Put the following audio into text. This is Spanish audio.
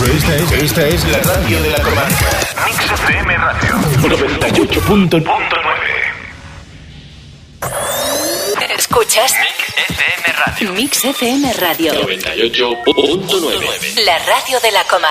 Esta es la radio de la comarca. Mix FM Radio 98.9. ¿Escuchas? Mix FM Radio 98.9. La radio de la comarca.